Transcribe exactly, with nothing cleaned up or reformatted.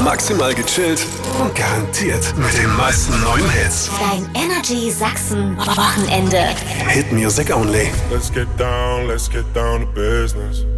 maximal gechillt und garantiert mit den meisten neuen Hits. Dein Energy Sachsen Wochenende. Hit Music Only. Let's get down, let's get down to business.